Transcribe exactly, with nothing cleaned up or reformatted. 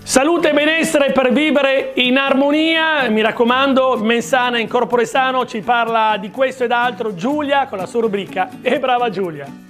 Salute e benessere per vivere in armonia, mi raccomando, Mensana in corpore sano ci parla di questo ed altro Giulia con la sua rubrica E brava Giulia.